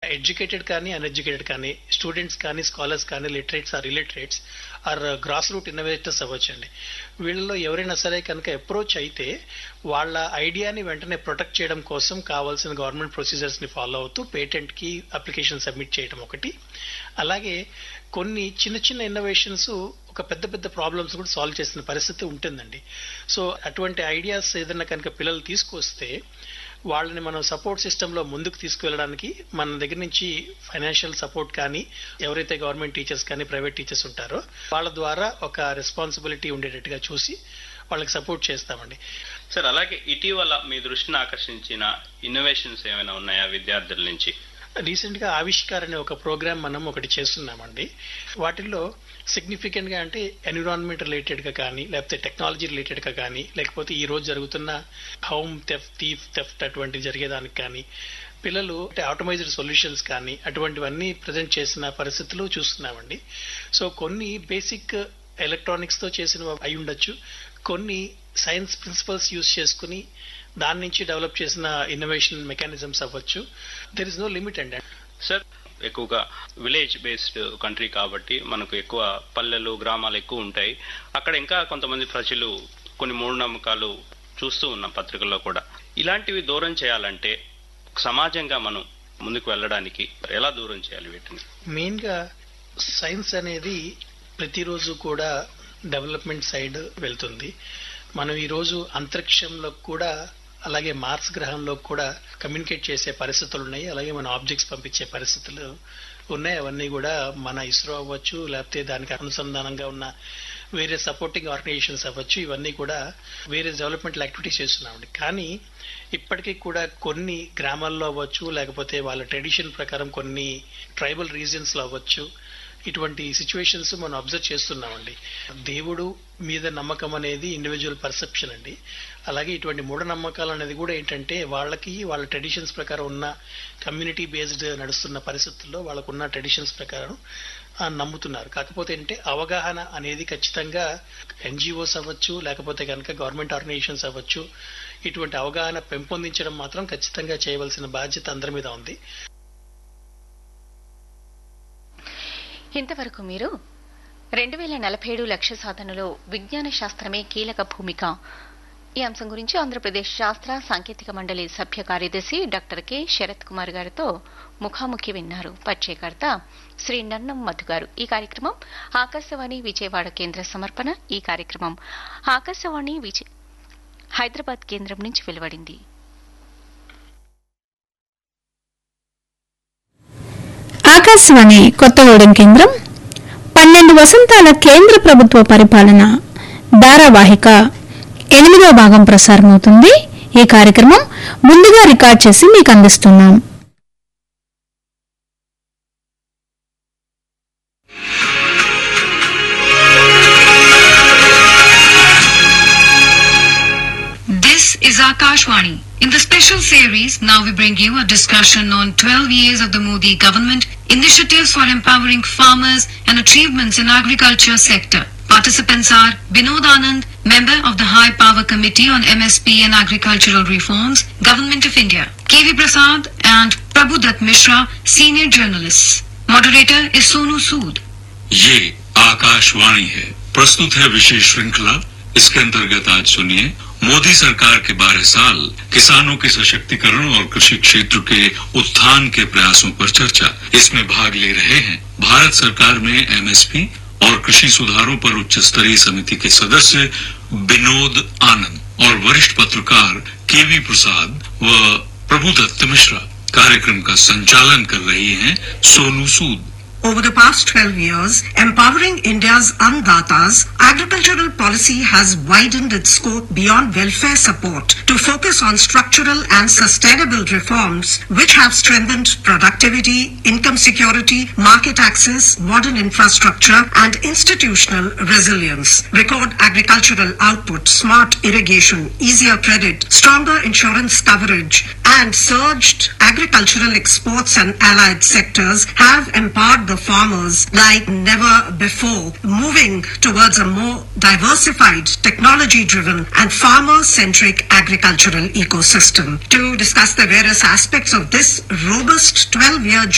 Educated కానీ uneducated కానీ, students కానీ, స్కాలర్స్ కానీ, literates are illiterates are grass root innovators అవ్వచ్చండి. వీళ్ళలో ఎవరైనా సరే కనుక అప్రోచ్ అయితే వాళ్ళ ఐడియాని వెంటనే ప్రొటెక్ట్ చేయడం కోసం కావాల్సిన గవర్నమెంట్ ప్రొసీజర్స్ ని ఫాలో అవుతూ పేటెంట్ కి అప్లికేషన్ సబ్మిట్ చేయడం ఒకటి. అలాగే కొన్ని చిన్న చిన్న ఇన్నోవేషన్స్ ఒక పెద్ద పెద్ద ప్రాబ్లమ్స్ కూడా సాల్వ్ చేసిన పరిస్థితి ఉంటుందండి. సో అటువంటి ఐడియాస్ ఏదైనా కనుక పిల్లలు తీసుకొస్తే వాళ్ళని మనం సపోర్ట్ సిస్టమ్ లో ముందుకు తీసుకువెళ్ళడానికి మన దగ్గర నుంచి ఫైనాన్షియల్ సపోర్ట్ కానీ, ఎవరైతే గవర్నమెంట్ టీచర్స్ కానీ ప్రైవేట్ టీచర్స్ ఉంటారో వాళ్ళ ద్వారా ఒక రెస్పాన్సిబిలిటీ ఉండేటట్టుగా చూసి వాళ్ళకి సపోర్ట్ చేస్తామండి. సార్, అలాగే ఇటీవల మీ దృష్టిని ఆకర్షించిన ఇన్నోవేషన్స్ ఏమైనా ఉన్నాయా విద్యార్థుల నుంచి? రీసెంట్ గా ఆవిష్కార్ అనే ఒక ప్రోగ్రామ్ మనం ఒకటి చేస్తున్నామండి. వాటిల్లో సిగ్నిఫికెంట్ గా అంటే ఎన్విరాన్మెంట్ రిలేటెడ్ గా కానీ, లేకపోతే టెక్నాలజీ రిలేటెడ్ గా కానీ, లేకపోతే ఈ రోజు జరుగుతున్న హోమ్ థెఫ్ట్ అటువంటి జరిగేదానికి కానీ, పిల్లలు ఆటోమైజ్డ్ సొల్యూషన్స్ కానీ అటువంటివన్నీ ప్రజెంట్ చేసిన పరిస్థితులు చూస్తున్నామండి. సో కొన్ని బేసిక్ ఎలక్ట్రానిక్స్ తో చేసినవి అయి ఉండొచ్చు, కొన్ని సైన్స్ ప్రిన్సిపల్స్ యూజ్ చేసుకుని దాని నుంచి డెవలప్ చేసిన ఇన్నోవేషన్ మెకానిజమ్స్ అవ్వచ్చు. దెర్ ఇస్ నో లిమిట్ అండి. సార్, ఎక్కువగా విలేజ్ బేస్డ్ కంట్రీ కాబట్టి మనకు ఎక్కువ పల్లెలు, గ్రామాలు ఎక్కువ ఉంటాయి. అక్కడ ఇంకా కొంతమంది ప్రజలు కొన్ని మూఢనమ్మకాలు చూస్తూ ఉన్నాం పత్రికల్లో కూడా. ఇలాంటివి దూరం చేయాలంటే సమాజంగా మనం ముందుకు వెళ్ళడానికి ఎలా దూరం చేయాలి వీటిని? మెయిన్ గా సైన్స్ అనేది ప్రతిరోజు కూడా డెవలప్మెంట్ సైడ్ వెళ్తుంది. మనం ఈ రోజు అంతరిక్షంలో కూడా, అలాగే మార్స్ గ్రహంలో కూడా కమ్యూనికేట్ చేసే పరిస్థితులు ఉన్నాయి. అలాగే మన ఆబ్జెక్ట్స్ పంపించే పరిస్థితులు ఉన్నాయి. అవన్నీ కూడా మన ఇస్రో అవ్వచ్చు, లేకపోతే దానికి అనుసంధానంగా ఉన్న వేరే సపోర్టింగ్ ఆర్గనైజేషన్స్ అవ్వచ్చు, ఇవన్నీ కూడా వేరే డెవలప్మెంట్ యాక్టివిటీస్ చేస్తున్నామండి. కానీ ఇప్పటికీ కూడా కొన్ని గ్రామాల్లో అవ్వచ్చు, లేకపోతే వాళ్ళ ట్రెడిషన్ ప్రకారం కొన్ని ట్రైబల్ రీజియన్స్ లో అవ్వచ్చు, ఇటువంటి సిచ్యువేషన్స్ మనం అబ్జర్వ్ చేస్తున్నామండి. దేవుడు మీద నమ్మకం అనేది ఇండివిజువల్ పర్సెప్షన్ అండి. అలాగే ఇటువంటి మూఢనమ్మకాలు అనేది కూడా ఏంటంటే వాళ్ళకి వాళ్ళ ట్రెడిషన్స్ ప్రకారం ఉన్న కమ్యూనిటీ బేస్డ్ నడుస్తున్న పరిస్థితుల్లో వాళ్ళకున్న ట్రెడిషన్స్ ప్రకారం నమ్ముతున్నారు. కాకపోతే ఏంటంటే అవగాహన అనేది ఖచ్చితంగా ఎన్జిఓస్ అవ్వచ్చు, లేకపోతే కనుక గవర్నమెంట్ ఆర్గనైజేషన్స్ అవ్వచ్చు, ఇటువంటి అవగాహన పెంపొందించడం మాత్రం ఖచ్చితంగా చేయవలసిన బాధ్యత అందరి మీద ఉంది. ఇంతవరకు మీరు 2047 లక్ష్య సాధనలో విజ్ఞాన శాస్త్రమే కీలక భూమిక ఈ అంశం గురించి ఆంధ్రప్రదేశ్ శాస్త్ర సాంకేతిక మండలి సభ్య కార్యదర్శి డాక్టర్ కె శరత్ కుమార్ గారితో ముఖాముఖి విన్నారు. పరిచయకర్త శ్రీ నన్నం మధు గారు. ఈ కార్యక్రమం ఆకాశవాణి విజయవాడ కేంద్ర సమర్పణ. ఈ కార్యక్రమం ఆకాశవాణి హైదరాబాద్ కేంద్రం నుంచి వెలువడింది. ఆకాశవాణి కొత్తగూడెం కేంద్రం 12 వసంతాల కేంద్ర ప్రభుత్వ పరిపాలన ధారావాహిక 8వ భాగం ప్రసారమవుతుంది. ఈ కార్యక్రమం ముందుగా రికార్డ్ చేసి మీకు అందిస్తున్నాం. This is Akashvani. In the special series, now we bring you a discussion on 12 years of the Modi government, initiatives for empowering farmers and achievements in agriculture sector. Participants are Binod Anand, member of the High Power Committee on MSP and Agricultural Reforms, Government of India, KV Prasad and Prabhudat Mishra, senior journalists. Moderator is Sonu Sood. ये आकाशवाणी है, प्रस्तुत है विशेष श्रृंखला. इसके अंतर्गत आज सुनिए मोदी सरकार के 12 साल, किसानों के सशक्तिकरण और कृषि क्षेत्र के उत्थान के प्रयासों पर चर्चा. इसमें भाग ले रहे हैं भारत सरकार में एमएसपी और कृषि सुधारों पर उच्च स्तरीय समिति के सदस्य विनोद आनंद और वरिष्ठ पत्रकार केवी प्रसाद व प्रभुदत्त मिश्रा. कार्यक्रम का संचालन कर रही हैं Sonu Sood. Over the past 12 years, empowering India's Andatas, agricultural policy has widened its scope beyond welfare support to focus on structural and sustainable reforms which have strengthened productivity, income security, market access, modern infrastructure and institutional resilience. Record agricultural output, smart irrigation, easier credit, stronger insurance coverage and surged agricultural exports and allied sectors have empowered the farmers like never before, moving towards a more diversified, technology-driven and farmer-centric agricultural ecosystem. To discuss the various aspects of this robust 12-year